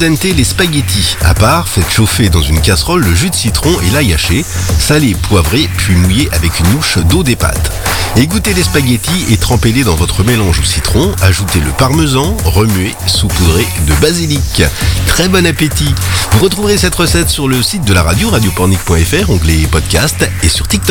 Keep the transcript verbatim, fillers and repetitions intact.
dente les spaghettis. À part, faites chauffer dans une casserole le jus de citron et l'ail haché, salé, poivré, puis mouillé avec une louche d'eau des pâtes. Égouttez les spaghettis et trempez-les dans votre mélange au citron. Ajoutez le parmesan, remuez, saupoudrez de basilic. Très bon appétit. Vous retrouverez cette recette sur le site de la radio, radio pornic point f r, onglet podcast et sur TikTok.